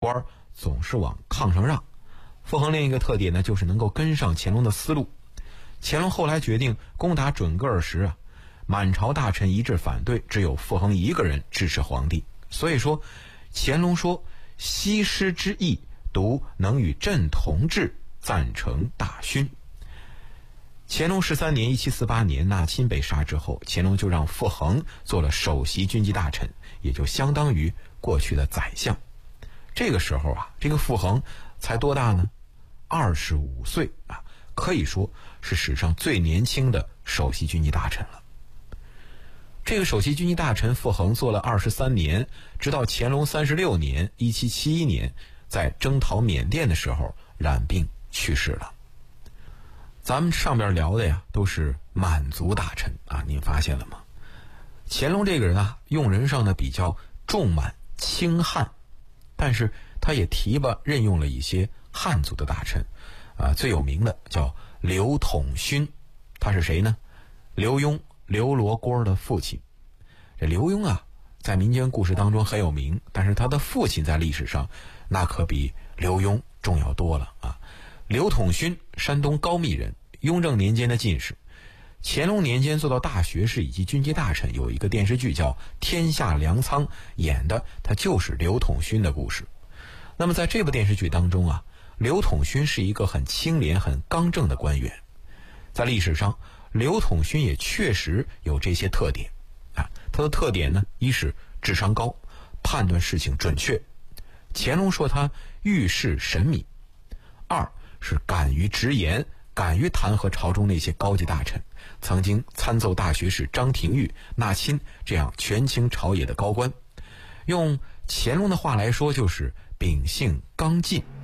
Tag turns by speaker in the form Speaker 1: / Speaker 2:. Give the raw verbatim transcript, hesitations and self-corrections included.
Speaker 1: 官总是往炕上让。傅恒另一个特点呢，就是能够跟上乾隆的思路。乾隆后来决定攻打准噶尔时啊，满朝大臣一致反对，只有傅恒一个人支持皇帝。所以说乾隆说西施之意，独能与朕同治，赞成大勋。乾隆十三年一七四八年纳钦被杀之后，乾隆就让傅恒做了首席军机大臣，也就相当于过去的宰相。这个时候啊，这个傅恒才多大呢？二十五岁啊，可以说是史上最年轻的首席军机大臣了。这个首席军机大臣傅恒做了二十三年，直到乾隆三十六年一七七一年，在征讨缅甸的时候染病去世了。咱们上边聊的呀都是满族大臣啊，您发现了吗？乾隆这个人啊，用人上呢比较重满轻汉，但是他也提拔任用了一些汉族的大臣啊，最有名的叫刘统勋。他是谁呢？刘墉，刘罗锅的父亲。这刘墉啊，在民间故事当中很有名，但是他的父亲在历史上那可比刘墉重要多了啊。刘统勋，山东高密人，雍正年间的进士，乾隆年间做到大学士以及军机大臣。有一个电视剧叫《天下粮仓》，演的他就是刘统勋的故事。那么在这部电视剧当中啊，刘统勋是一个很清廉很刚正的官员。在历史上刘统勋也确实有这些特点啊。他的特点呢，一是智商高，判断事情准确，乾隆说他遇事神敏；二是敢于直言，敢于弹劾朝中那些高级大臣，曾经参奏大学士张廷玉、纳钦这样权倾朝野的高官。用乾隆的话来说，就是秉性刚劲。